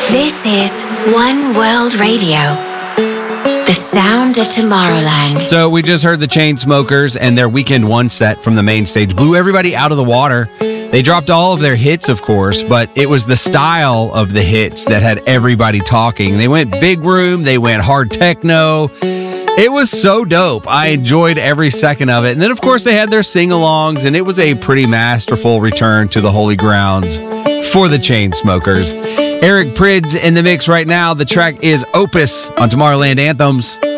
This is One World Radio, the sound of Tomorrowland. So we just heard the Chainsmokers and their Weekend One set from the main stage blew everybody out of the water. They dropped all of their hits, of course, but it was the style of the hits that had everybody talking. They went big room, they went hard techno. It was so dope. I enjoyed every second of it. And then, of course, they had their sing-alongs, and it was a pretty masterful return to the holy grounds for the Chainsmokers. Eric Prydz in the mix right now. The track is Opus on Tomorrowland Anthems.